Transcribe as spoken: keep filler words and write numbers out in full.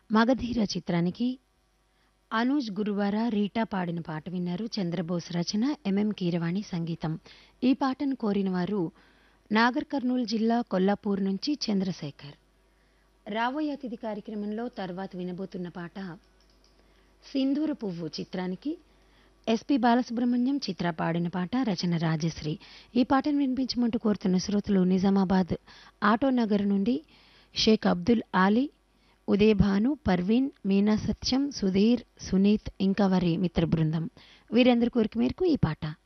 మగధీర చిత్రానికి అనూజ్ గురువార రీటా పాడిన పాట విన్నారు. చంద్రబోస్ రచన, ఎంఎం కీరవాణి సంగీతం. ఈ పాటను కోరిన వారు నాగర్ కర్నూలు జిల్లా కొల్లాపూర్ నుంచి చంద్రశేఖర్. రాబోయే అతిథి కార్యక్రమంలో తర్వాత వినబోతున్న పాట సింధూర పువ్వు చిత్రానికి ఎస్పి బాలసుబ్రహ్మణ్యం చిత్ర పాడిన పాట, రచన రాజశ్రీ. ఈ పాటను వినిపించమంటూ కోరుతున్న శ్రోతలు నిజామాబాద్ ఆటోనగర్ నుండి షేక్ అబ్దుల్ ఆలీ, ఉదయ్ భాను, పర్వీన్, మీనా సత్యం, సుధీర్, సునీత్ ఇంకా వారి మిత్ర బృందం. వీరందరి కోరిక మేరకు ఈ పాట.